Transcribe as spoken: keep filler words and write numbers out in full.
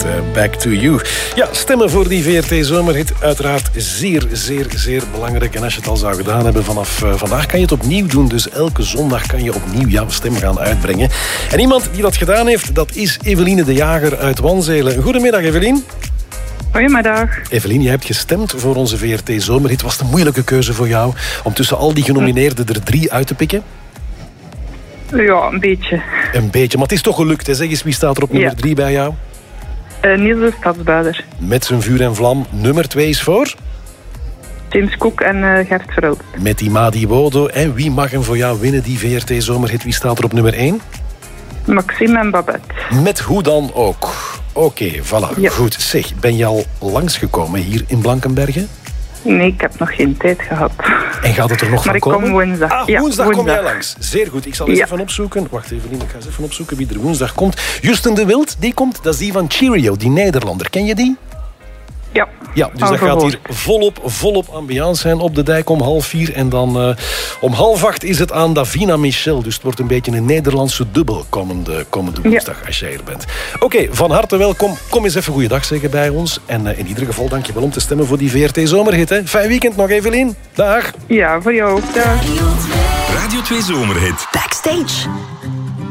met uh, Back to You. Ja, stemmen voor die V R T-zomerhit. Uiteraard zeer, zeer, zeer belangrijk. En als je het al zou gedaan hebben vanaf uh, vandaag, kan je het opnieuw doen. Dus elke zondag kan je opnieuw jouw stem gaan uitbrengen. En iemand die dat gedaan heeft, dat is Eveline de Jager uit Wanzelen. Goedemiddag, Eveline. Goedemiddag. Eveline, je hebt gestemd voor onze V R T-zomerhit. Was het een moeilijke keuze voor jou om tussen al die genomineerden er drie uit te pikken? Ja, een beetje. Een beetje, maar het is toch gelukt. Hè? Zeg eens, wie staat er op nummer Ja. drie bij jou? Uh, Niels de Stadsbuider. Met zijn vuur en vlam. Nummer twee is voor? James Cook en uh, Gert Verhulst. Met die Madi Bodo. En wie mag hem voor jou winnen, die V R T-zomerhit? Wie staat er op nummer één? Maxime en Babette. Met hoe dan ook. Oké, okay, voilà. Ja. Goed. Zeg, ben je al langsgekomen hier in Blankenberge? Nee, ik heb nog geen tijd gehad. En gaat het er nog maar van komen? Maar ik kom woensdag. Ah, ja, woensdag, woensdag kom jij langs. Zeer goed. Ik zal eens ja. even opzoeken. Wacht even, ik ga eens even opzoeken wie er woensdag komt. Justin de Wild, die komt. Dat is die van Cheerio, die Nederlander. Ken je die? Ja. Ja, dus dat gaat hier volop, volop ambiance zijn op de dijk om half vier. En dan uh, om half acht is het aan Davina Michel. Dus het wordt een beetje een Nederlandse dubbel komende, komende woensdag ja. als jij er bent. Oké, okay, van harte welkom. Kom eens even goeiedag zeggen bij ons. En uh, in ieder geval dank je wel om te stemmen voor die V R T-zomerhit. Hè. Fijn weekend nog, Evelien. Dag. Ja, voor jou ook. Dag. Radio twee Zomerhit. Backstage.